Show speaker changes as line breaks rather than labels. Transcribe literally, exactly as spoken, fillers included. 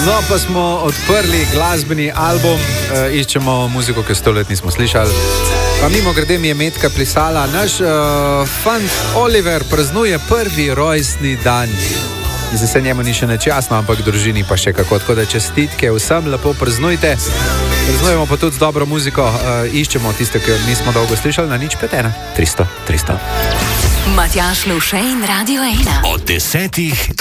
No, pa smo odprli glasbeni album, e, iščemo muziko, ki sto let nismo slišali. Pa mimo grede mi je Metka pisala, naš uh, fant Oliver praznuje prvi rojstni dan. Zdaj se njemu ni še nečasno, ampak družini pa še kako. Tako da čestitke vsem, lepo praznujte. Praznujemo pa tudi z dobro muziko. Uh, iščemo tiste, ki nismo dolgo slišali, na nič pet ena tristo tristo.
Matjaž Lovše in Radio ena.
Od desetih